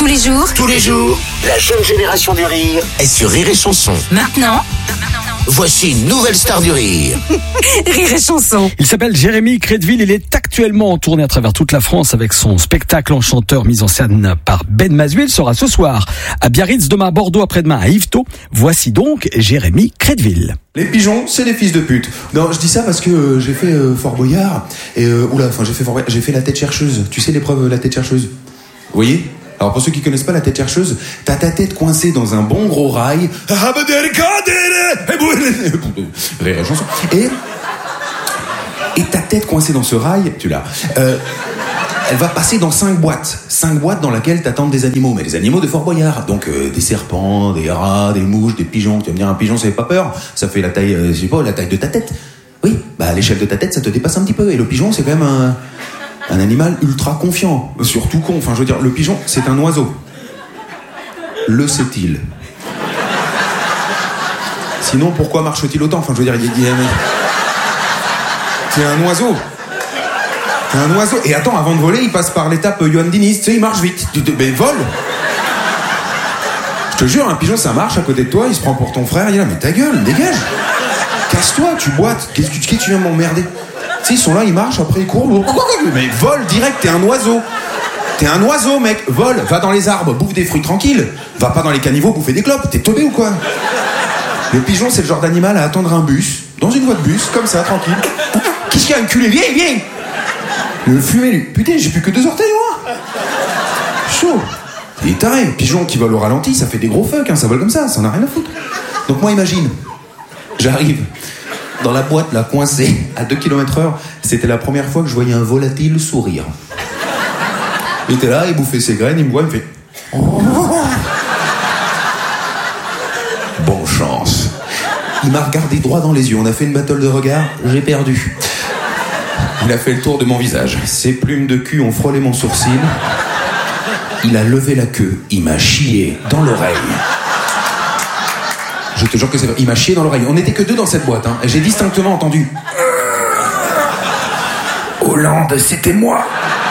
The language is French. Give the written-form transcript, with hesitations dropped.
Tous les jours, la jeune génération du rire est sur Rire et Chanson. maintenant, Voici une nouvelle star du rire. Rire et Chanson. Il s'appelle Jérémy Crédville, il est actuellement en tournée à travers toute la France avec son spectacle Enchanteur mis en scène par Ben Mazuel. Il sera ce soir à Biarritz, demain à Bordeaux, après-demain à Yvetot. Voici donc Jérémy Crédville. Les pigeons, c'est des fils de pute. Non, je dis ça parce que j'ai fait Fort Boyard et j'ai fait la tête chercheuse. Tu sais l'épreuve la tête chercheuse. Vous voyez ? Alors pour ceux qui connaissent pas la tête chercheuse, t'as ta tête coincée dans un bon gros rail. Rire et Chanson. Et ta tête coincée dans ce rail, tu l'as. Elle va passer dans 5 boîtes. 5 boîtes dans lesquelles t'attendent des animaux. Mais des animaux de Fort Boyard. Donc des serpents, des rats, des mouches, des pigeons. Tu vas me dire, un pigeon ça fait pas peur. Ça fait la taille, je sais pas, la taille de ta tête. Oui, bah à l'échelle de ta tête ça te dépasse un petit peu. Et le pigeon c'est quand même un animal ultra confiant. Surtout con. Enfin je veux dire, le pigeon c'est un oiseau. Le sait-il. Sinon pourquoi marche-t-il autant? Enfin je veux dire, c'est un oiseau. Un oiseau. Et attends, avant de voler, il passe par l'étape Johan Diniz. Tu sais, il marche vite. Mais vole. Je te jure, un pigeon, ça marche à côté de toi, il se prend pour ton frère, il est là, mais ta gueule, dégage. Casse-toi, tu boites. Qu'est-ce que tu viens de m'emmerder? Tu sais, ils sont là, ils marchent, après ils courent. Mais vole direct, t'es un oiseau. T'es un oiseau, mec. Vole, va dans les arbres, bouffe des fruits tranquilles. Va pas dans les caniveaux bouffer des clopes. T'es teubé ou quoi? Le pigeon, c'est le genre d'animal à attendre un bus, dans une voie de bus, comme ça, tranquille. Qu'est-ce qu'il y a, enculé? Viens. Le fumet, lui. Putain, j'ai plus que 2 orteils, moi. Chaud. Il est taré. Pigeon qui vole au ralenti, ça fait des gros fuck, hein. Ça vole comme ça en a rien à foutre. Donc moi, imagine, j'arrive dans la boîte, là, coincée, à 2 km/h. C'était la première fois que je voyais un volatile sourire. Il était là, il bouffait ses graines, il me voit, il me fait... Oh. Bon chance. Il m'a regardé droit dans les yeux. On a fait une battle de regard, j'ai perdu. Il a fait le tour de mon visage. Ses plumes de cul ont frôlé mon sourcil. Il a levé la queue. Il m'a chié dans l'oreille. Je te jure que c'est vrai. Il m'a chié dans l'oreille. On n'était que 2 dans cette boîte, hein. Et j'ai distinctement entendu... Hollande, c'était moi.